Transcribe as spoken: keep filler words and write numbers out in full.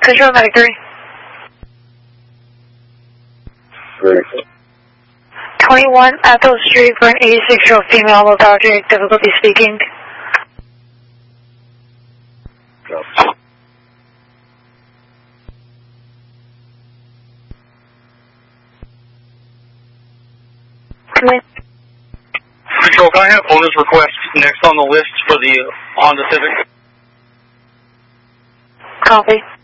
Control, Medic three. twenty-one Ethel Street for an eighty-six-year-old female with object difficulty speaking. Come in. Control, can I have owner's request next on the list for the uh, Honda Civic? Copy.